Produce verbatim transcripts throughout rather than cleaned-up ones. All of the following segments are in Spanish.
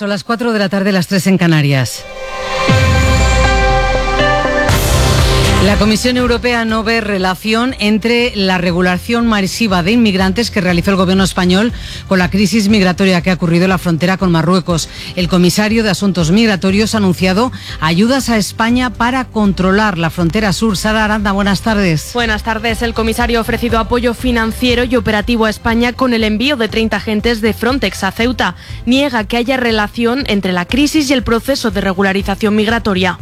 Son las cuatro de la tarde, las tres en Canarias. La Comisión Europea no ve relación entre la regulación masiva de inmigrantes que realizó el gobierno español con la crisis migratoria que ha ocurrido en la frontera con Marruecos. El comisario de Asuntos Migratorios ha anunciado ayudas a España para controlar la frontera sur. Sara Aranda, buenas tardes. Buenas tardes. El comisario ha ofrecido apoyo financiero y operativo a España con el envío de treinta agentes de Frontex a Ceuta. Niega que haya relación entre la crisis y el proceso de regularización migratoria.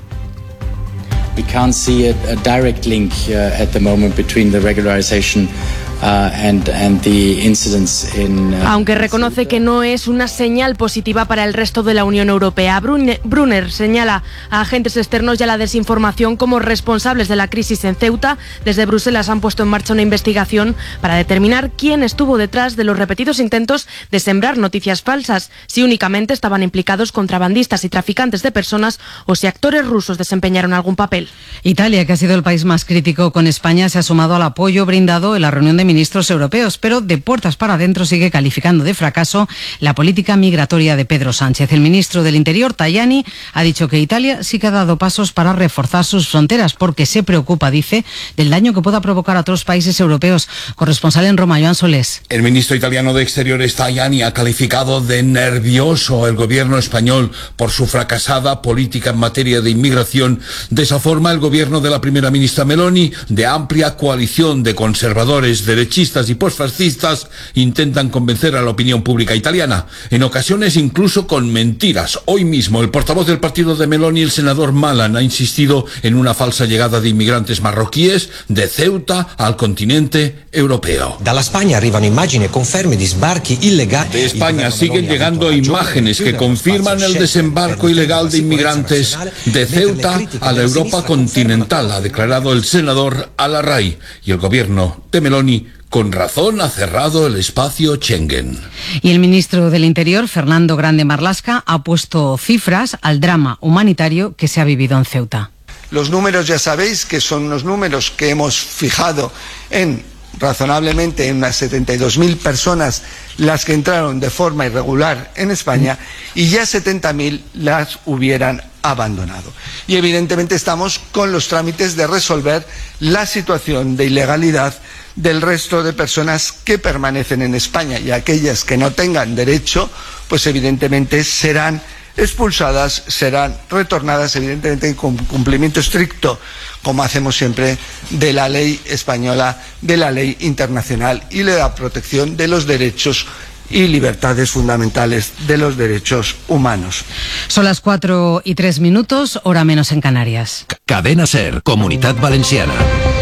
We can't see a, a direct link uh, at the moment between the regularization Uh, and, and the incidents in, uh, Aunque reconoce que no es una señal positiva para el resto de la Unión Europea. Brunner, Brunner señala a agentes externos y a la desinformación como responsables de la crisis en Ceuta. Desde Bruselas han puesto en marcha una investigación para determinar quién estuvo detrás de los repetidos intentos de sembrar noticias falsas, si únicamente estaban implicados contrabandistas y traficantes de personas o si actores rusos desempeñaron algún papel. Italia, que ha sido el país más crítico con España, se ha sumado al apoyo brindado en la reunión de ministros europeos, pero de puertas para adentro sigue calificando de fracaso la política migratoria de Pedro Sánchez. El ministro del Interior, Tajani, ha dicho que Italia sí que ha dado pasos para reforzar sus fronteras porque se preocupa, dice, del daño que pueda provocar a otros países europeos. Corresponsal en Roma, Joan Solés. El ministro italiano de Exteriores, Tajani, ha calificado de nervioso el gobierno español por su fracasada política en materia de inmigración. De esa forma, el gobierno de la primera ministra Meloni, de amplia coalición de conservadores, derechistas y postfascistas, intentan convencer a la opinión pública italiana, en ocasiones incluso con mentiras. Hoy mismo el portavoz del partido de Meloni, el senador Malan, ha insistido en una falsa llegada de inmigrantes marroquíes de Ceuta al continente europeo. De España arriban imágenes conferme de sbarchi ilegali. De España siguen llegando imágenes que confirman el desembarco ilegal de inmigrantes de Ceuta a la Europa continental, ha declarado el senador Al-Arrai, y el gobierno de Meloni con razón ha cerrado el espacio Schengen. Y el ministro del Interior, Fernando Grande Marlaska, ha puesto cifras al drama humanitario que se ha vivido en Ceuta. Los números ya sabéis que son unos números que hemos fijado en razonablemente en unas setenta y dos mil personas las que entraron de forma irregular en España y ya setenta mil las hubieran abandonado. Y evidentemente estamos con los trámites de resolver la situación de ilegalidad del resto de personas que permanecen en España, y aquellas que no tengan derecho, pues evidentemente serán expulsadas, serán retornadas, evidentemente en cumplimiento estricto, como hacemos siempre, de la ley española, de la ley internacional y de la protección de los derechos y libertades fundamentales de los derechos humanos. Son las cuatro y tres minutos, hora menos en Canarias. Cadena SER, Comunitat Valenciana.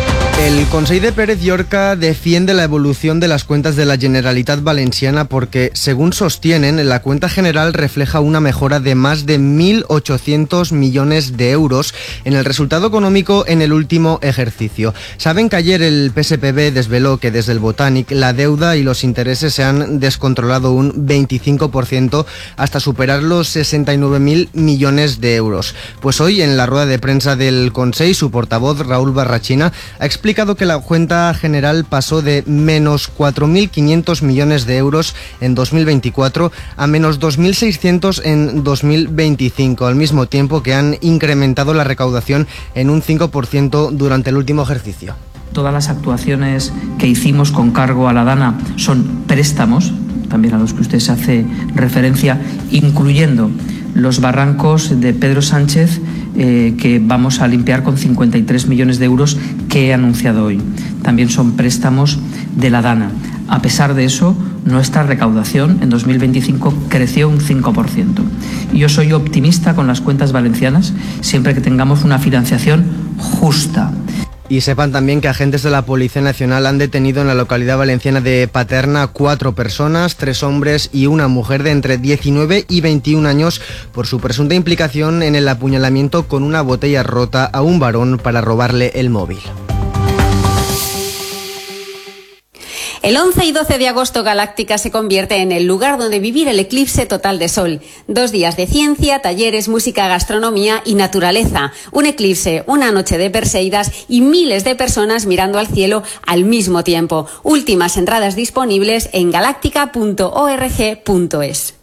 El Consell de Pérez Llorca defiende la evolución de las cuentas de la Generalitat Valenciana porque, según sostienen, la cuenta general refleja una mejora de más de mil ochocientos millones de euros en el resultado económico en el último ejercicio. Saben que ayer el P S P B desveló que desde el Botànic la deuda y los intereses se han descontrolado un veinticinco por ciento hasta superar los sesenta y nueve mil millones de euros. Pues hoy, en la rueda de prensa del Consell, su portavoz, Raúl Barrachina, ha explicado que la cuenta general pasó de menos cuatro mil quinientos millones de euros en dos mil veinticuatro a menos dos mil seiscientos en dos mil veinticinco, al mismo tiempo que han incrementado la recaudación en un cinco por ciento durante el último ejercicio. Todas las actuaciones que hicimos con cargo a la DANA son préstamos, también a los que usted se hace referencia, incluyendo los barrancos de Pedro Sánchez, eh, que vamos a limpiar con cincuenta y tres millones de euros que he anunciado hoy. También son préstamos de la DANA. A pesar de eso, nuestra recaudación en dos mil veinticinco creció un cinco por ciento. Y yo soy optimista con las cuentas valencianas siempre que tengamos una financiación justa. Y sepan también que agentes de la Policía Nacional han detenido en la localidad valenciana de Paterna cuatro personas, tres hombres y una mujer de entre diecinueve y veintiún años por su presunta implicación en el apuñalamiento con una botella rota a un varón para robarle el móvil. El once y doce de agosto Galáctica se convierte en el lugar donde vivir el eclipse total de sol. Dos días de ciencia, talleres, música, gastronomía y naturaleza. Un eclipse, una noche de Perseidas y miles de personas mirando al cielo al mismo tiempo. Últimas entradas disponibles en galáctica punto org punto es.